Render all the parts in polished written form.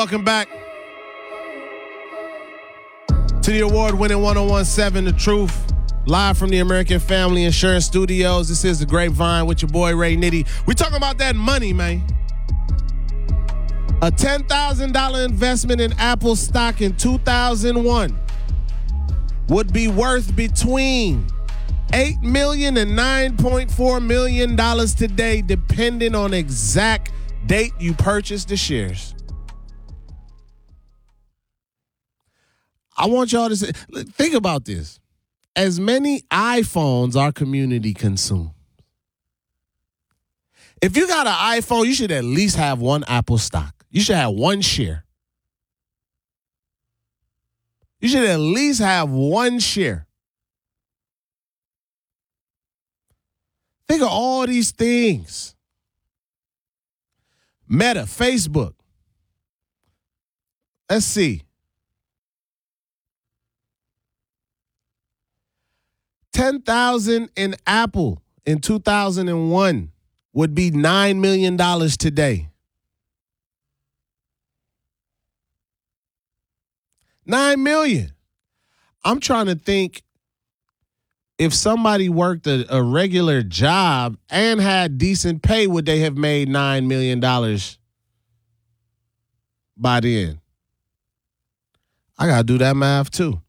Welcome back to the award-winning 101.7 The Truth, live from the American Family Insurance Studios. This is The Grapevine with your boy Ray Nitty. We talking about that money, man. A $10,000 investment in Apple stock in 2001 would be worth between $8 million and $9.4 million today, depending on exact date you purchased the shares. I want y'all to think about this. As many iPhones our community consumes. If you got an iPhone, you should at least have one Apple stock. You should have one share. You should at least have one share. Think of all these things. Meta, Facebook. Let's see. 10,000 in Apple in 2001 would be $9 million today. $9 million. I'm trying to think if somebody worked a regular job and had decent pay, would they have made $9 million by then? I got to do that math too.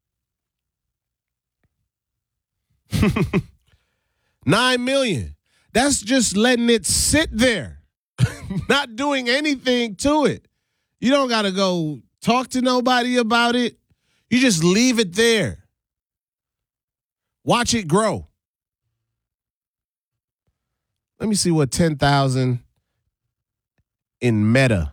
$9 million. That's just letting it sit there, not doing anything to it. You don't got to go talk to nobody about it. You just leave it there. Watch it grow. Let me see what 10,000 in Meta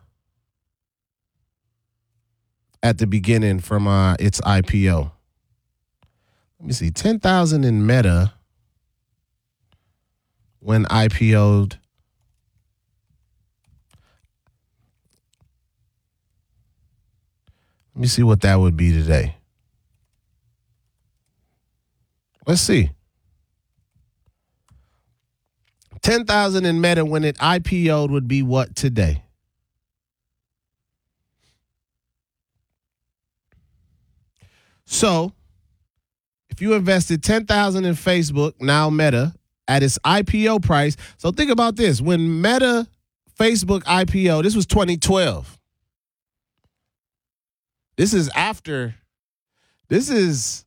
at the beginning from its IPO. Let me see, 10,000 in Meta when IPO'd. Let me see what that would be today. Let's see. 10,000 in Meta when it IPO'd would be what today? So, if you invested 10,000 in Facebook, now Meta, at its IPO price. So think about this. When Meta, Facebook IPO, this was 2012. This is